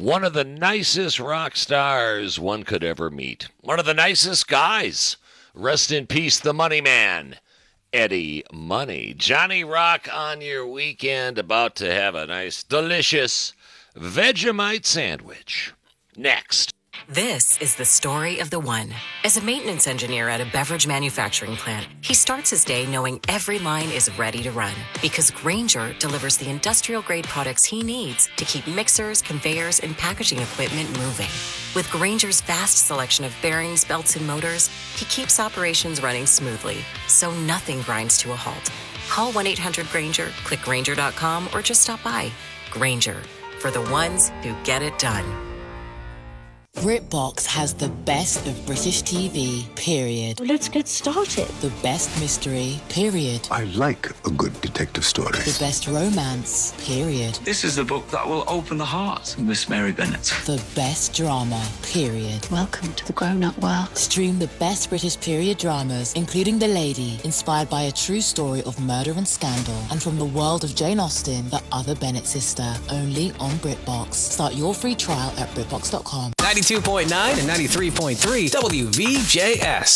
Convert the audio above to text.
One of the nicest rock stars one could ever meet. One of the nicest guys. Rest in peace, the money man, Eddie Money. Johnny Rock on your weekend, about to have a nice, delicious Vegemite sandwich. Next. This is the story of the one. As a maintenance engineer at a beverage manufacturing plant, he starts his day knowing every line is ready to run because Grainger delivers the industrial-grade products he needs to keep mixers, conveyors, and packaging equipment moving. With Grainger's vast selection of bearings, belts, and motors, he keeps operations running smoothly, so nothing grinds to a halt. Call 1-800-GRAINGER, click Grainger.com, or just stop by. Grainger, for the ones who get it done. BritBox has the best of British TV, period. Let's get started. The best mystery, period. I like a good detective story. The best romance, period. This is the book that will open the heart of Miss Mary Bennet. The best drama, period. Welcome to the grown-up world. Stream the best British period dramas, including The Lady, inspired by a true story of murder and scandal, and from the world of Jane Austen, the other Bennet sister, only on BritBox. Start your free trial at BritBox.com. 92.9 and 93.3 WVJS.